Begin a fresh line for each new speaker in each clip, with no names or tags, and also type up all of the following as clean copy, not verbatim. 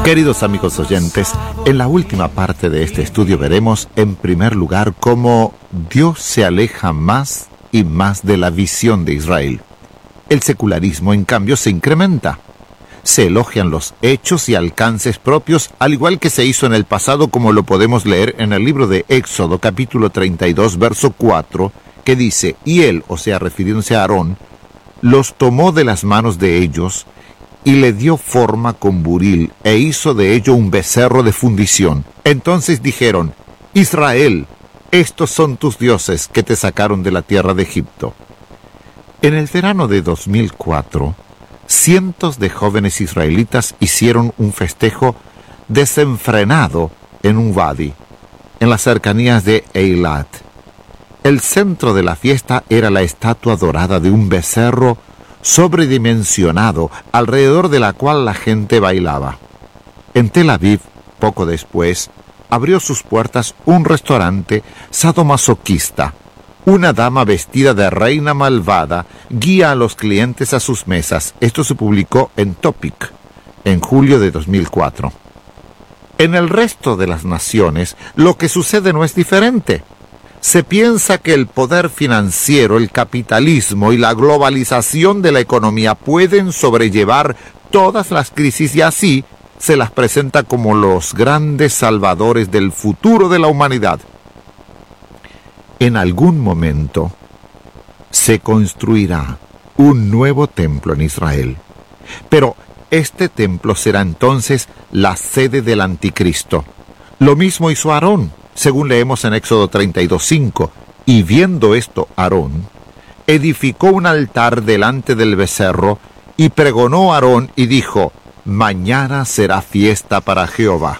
Queridos amigos oyentes, en la última parte de este estudio veremos, en primer lugar, cómo Dios se aleja más y más de la visión de Israel. El secularismo, en cambio, se incrementa. Se elogian los hechos y alcances propios, al igual que se hizo en el pasado, como lo podemos leer en el libro de Éxodo, capítulo 32, verso 4, que dice: y él, o sea, refiriéndose a Aarón, los tomó de las manos de ellos y le dio forma con buril, e hizo de ello un becerro de fundición. Entonces dijeron: Israel, estos son tus dioses que te sacaron de la tierra de Egipto. En el verano de 2004, cientos de jóvenes israelitas hicieron un festejo desenfrenado en un wadi, en las cercanías de Eilat. El centro de la fiesta era la estatua dorada de un becerro sobredimensionado, alrededor de la cual la gente bailaba. En Tel Aviv, poco después, abrió sus puertas un restaurante sadomasoquista. Una dama vestida de reina malvada guía a los clientes a sus mesas. Esto se publicó en Topic, en julio de 2004. En el resto de las naciones, lo que sucede no es diferente. Se piensa que el poder financiero, el capitalismo y la globalización de la economía pueden sobrellevar todas las crisis, y así se las presenta como los grandes salvadores del futuro de la humanidad. En algún momento se construirá un nuevo templo en Israel, pero este templo será entonces la sede del anticristo. Lo mismo hizo Aarón, según leemos en Éxodo 32:5, y viendo esto Aarón, edificó un altar delante del becerro, y pregonó Aarón y dijo: mañana será fiesta para Jehová.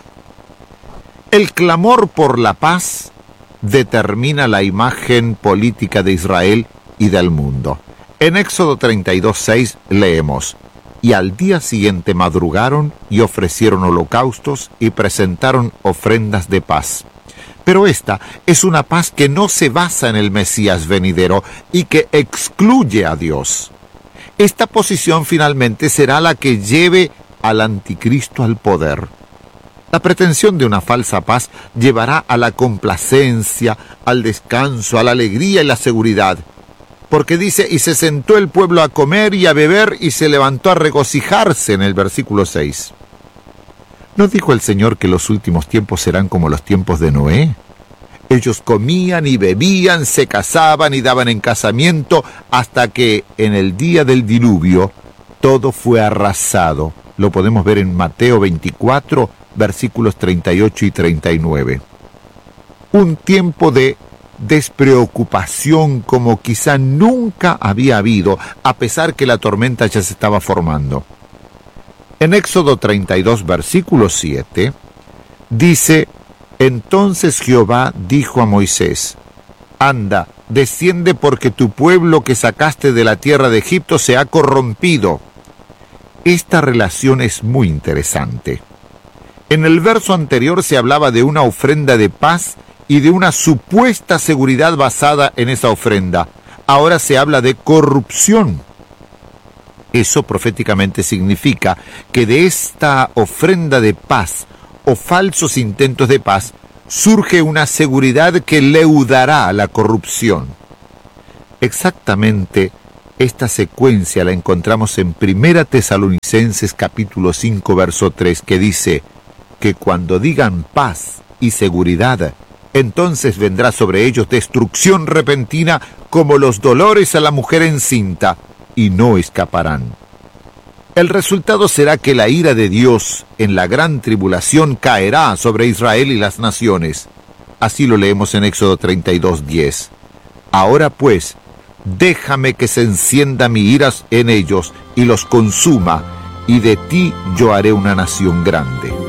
El clamor por la paz determina la imagen política de Israel y del mundo. En Éxodo 32:6 leemos: y al día siguiente madrugaron y ofrecieron holocaustos y presentaron ofrendas de paz. Pero esta es una paz que no se basa en el Mesías venidero y que excluye a Dios. Esta posición finalmente será la que lleve al anticristo al poder. La pretensión de una falsa paz llevará a la complacencia, al descanso, a la alegría y la seguridad. Porque dice: y se sentó el pueblo a comer y a beber y se levantó a regocijarse, en el versículo 6. ¿No dijo el Señor que los últimos tiempos serán como los tiempos de Noé? Ellos comían y bebían, se casaban y daban en casamiento, hasta que en el día del diluvio todo fue arrasado. Lo podemos ver en Mateo 24, versículos 38 y 39. Un tiempo de despreocupación como quizá nunca había habido, a pesar que la tormenta ya se estaba formando. En Éxodo 32, versículo 7, dice: entonces Jehová dijo a Moisés: anda, desciende, porque tu pueblo que sacaste de la tierra de Egipto se ha corrompido. Esta relación es muy interesante. En el verso anterior se hablaba de una ofrenda de paz y de una supuesta seguridad basada en esa ofrenda. Ahora se habla de corrupción. Eso proféticamente significa que de esta ofrenda de paz o falsos intentos de paz surge una seguridad que leudará la corrupción. Exactamente esta secuencia la encontramos en 1 Tesalonicenses capítulo 5 verso 3, que dice que cuando digan paz y seguridad, entonces vendrá sobre ellos destrucción repentina como los dolores a la mujer encinta, y no escaparán. El resultado será que la ira de Dios en la gran tribulación caerá sobre Israel y las naciones. Así lo leemos en Éxodo 32:10. Ahora pues, déjame que se encienda mi ira en ellos y los consuma, y de ti yo haré una nación grande.